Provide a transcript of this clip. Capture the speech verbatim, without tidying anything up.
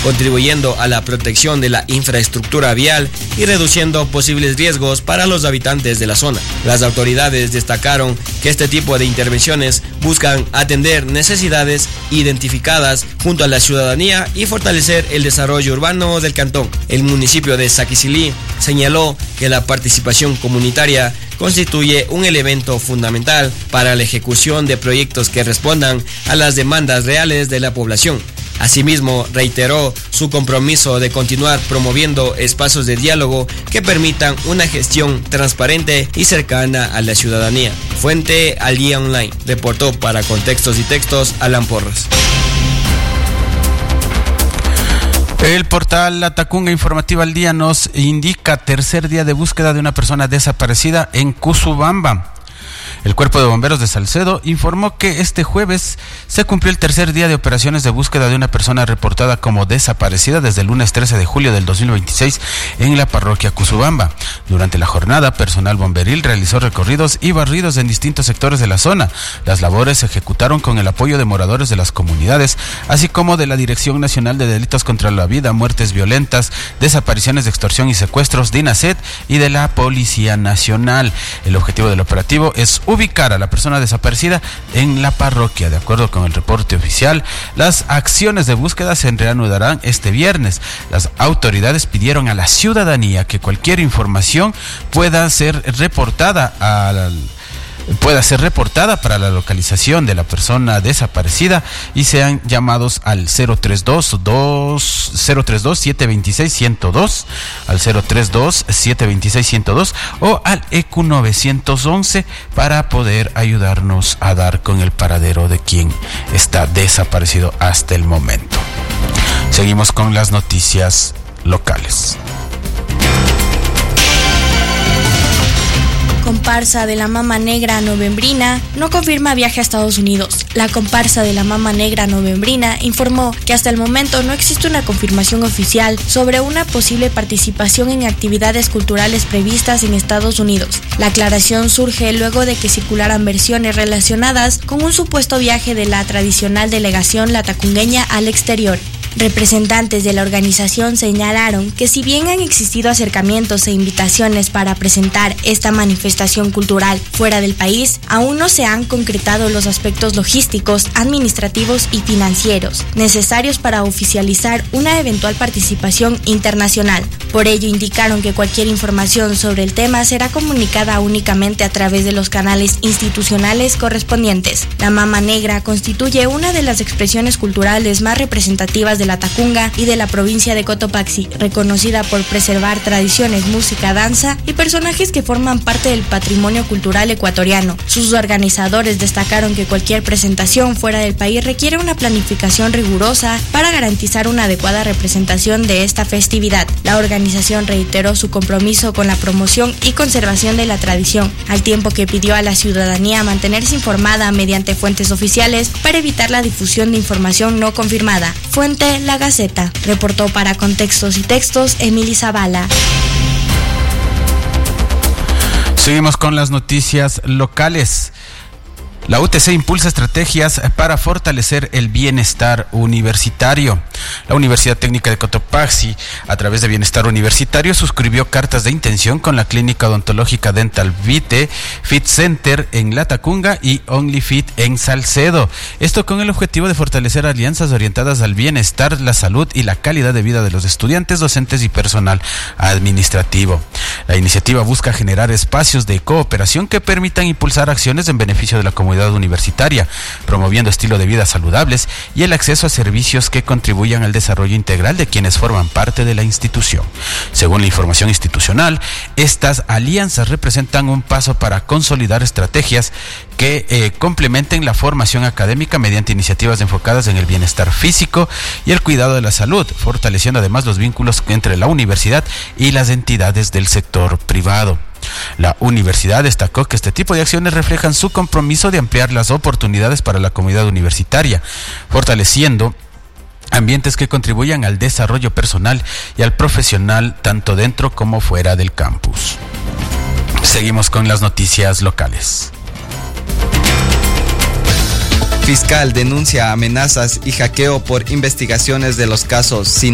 contribuyendo a la protección de la infraestructura vial y reduciendo posibles riesgos para los habitantes de la zona. Las autoridades destacaron que este tipo de intervenciones buscan atender necesidades identificadas junto a la ciudadanía y fortalecer el desarrollo urbano del cantón. El municipio de Saquicilí señaló que la participación comunitaria constituye un elemento fundamental para la ejecución de proyectos que respondan a las demandas reales de la población. Asimismo, reiteró su compromiso de continuar promoviendo espacios de diálogo que permitan una gestión transparente y cercana a la ciudadanía. Fuente Al Día Online. Reportó para Contextos y Textos Alan Porras. El portal La Tacunga Informativa al Día nos indica tercer día de búsqueda de una persona desaparecida en Cusubamba. El Cuerpo de Bomberos de Salcedo informó que este jueves se cumplió el tercer día de operaciones de búsqueda de una persona reportada como desaparecida desde el lunes trece de julio del dos mil veintiséis en la parroquia Cusubamba. Durante la jornada, personal bomberil realizó recorridos y barridos en distintos sectores de la zona. Las labores se ejecutaron con el apoyo de moradores de las comunidades, así como de la Dirección Nacional de Delitos contra la Vida, Muertes Violentas, Desapariciones de Extorsión y Secuestros, DINASET, y de la Policía Nacional. El objetivo del operativo es ubicar a la persona desaparecida en la parroquia. De acuerdo con el reporte oficial, las acciones de búsqueda se reanudarán este viernes. Las autoridades pidieron a la ciudadanía que cualquier información pueda ser reportada al pueda ser reportada para la localización de la persona desaparecida y sean llamados al cero tres dos siete dos seis uno cero dos, al cero tres dos siete dos seis uno cero dos o al E Q nueve once para poder ayudarnos a dar con el paradero de quien está desaparecido hasta el momento. Seguimos con las noticias locales. Comparsa de la Mama Negra Novembrina no confirma viaje a Estados Unidos. La comparsa de la Mama Negra Novembrina informó que hasta el momento no existe una confirmación oficial sobre una posible participación en actividades culturales previstas en Estados Unidos. La aclaración surge luego de que circularan versiones relacionadas con un supuesto viaje de la tradicional delegación latacungueña al exterior. Representantes de la organización señalaron que si bien han existido acercamientos e invitaciones para presentar esta manifestación cultural fuera del país, aún no se han concretado los aspectos logísticos, administrativos y financieros necesarios para oficializar una eventual participación internacional. Por ello, indicaron que cualquier información sobre el tema será comunicada únicamente a través de los canales institucionales correspondientes. La Mama Negra constituye una de las expresiones culturales más representativas de la Tacunga y de la provincia de Cotopaxi, reconocida por preservar tradiciones, música, danza y personajes que forman parte del patrimonio cultural ecuatoriano. Sus organizadores destacaron que cualquier presentación fuera del país requiere una planificación rigurosa para garantizar una adecuada representación de esta festividad. La organización reiteró su compromiso con la promoción y conservación de la tradición, al tiempo que pidió a la ciudadanía mantenerse informada mediante fuentes oficiales para evitar la difusión de información no confirmada. Fuente La Gaceta. Reportó para Contextos y Textos Emily Zavala. Seguimos con las noticias locales. La U T C impulsa estrategias para fortalecer el bienestar universitario. La Universidad Técnica de Cotopaxi, a través de Bienestar Universitario, suscribió cartas de intención con la Clínica Odontológica Dental Vite, Fit Center en La Tacunga y OnlyFit en Salcedo. Esto con el objetivo de fortalecer alianzas orientadas al bienestar, la salud y la calidad de vida de los estudiantes, docentes y personal administrativo. La iniciativa busca generar espacios de cooperación que permitan impulsar acciones en beneficio de la comunidad universitaria, promoviendo estilo de vida saludables y el acceso a servicios que contribuyan al desarrollo integral de quienes forman parte de la institución. Según la información institucional, estas alianzas representan un paso para consolidar estrategias que eh, complementen la formación académica mediante iniciativas enfocadas en el bienestar físico y el cuidado de la salud, fortaleciendo además los vínculos entre la universidad y las entidades del sector privado. La universidad destacó que este tipo de acciones reflejan su compromiso de ampliar las oportunidades para la comunidad universitaria, fortaleciendo ambientes que contribuyan al desarrollo personal y al profesional tanto dentro como fuera del campus. Seguimos con las noticias locales. Fiscal denuncia amenazas y hackeo por investigaciones de los casos Sin